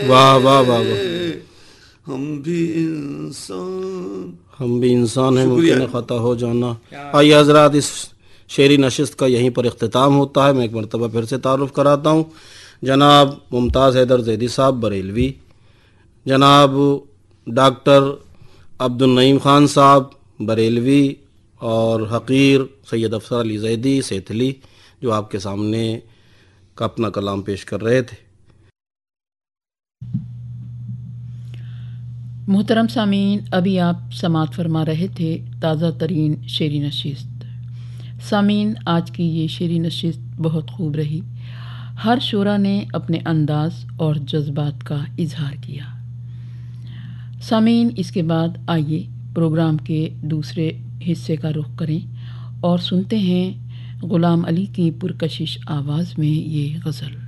वाह वाह वाह वाह। हम भी इंसान हैं, मुमकिन है ख़ता हो जाना। आइए हजरात, इस शेरी नशिस्त का यहीं पर इख्तिताम होता है। मैं एक मरतबा फिर से तारुफ़ कराता हूँ। जनाब मुमताज़ हैदर ज़ैदी साहब बरेलवी, जनाब डॉक्टर अब्दुल नईम ख़ान साहब बरेलवी, और हक़ीर सैयद अफसर अली ज़ैदी सेथली, जो आपके सामने का अपना कलाम पेश कर रहे थे। मोहतरम सामीन, अभी आप समात फरमा रहे थे ताज़ा तरीन शेरी नशिस्त। सामीन, आज की ये शेरी नशिस्त बहुत खूब रही। हर शोरा ने अपने अंदाज और जज्बात का इजहार किया। सामीन, इसके बाद आइए प्रोग्राम के दूसरे हिस्से का रुख करें और सुनते हैं ग़ुलाम अली की पुरकशिश आवाज़ में ये गज़ल।